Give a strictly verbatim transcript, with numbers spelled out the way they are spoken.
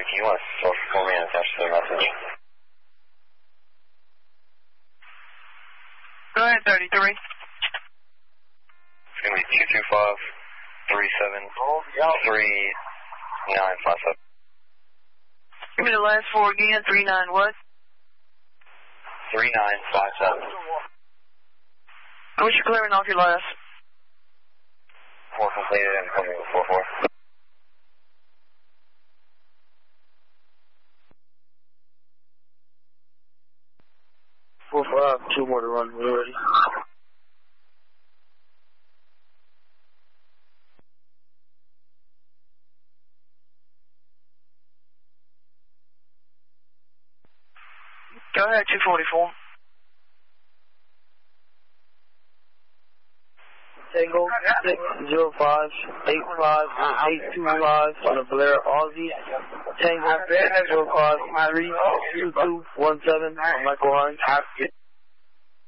do you want to social for me and attach to the message? Go ahead, thirty-three. It's going to be two two five, three seven, three nine five seven. Give me the last four again, three nine what? three nine five seven. I wish you're clearing off your last. Four completed and coming with four four. Four five, two more to run. We're ready. Go ahead, two forty-four. Tango six zero five eight five eight two five on the Blair Aussie. Tango zero five three two two one seven on Michael Hines.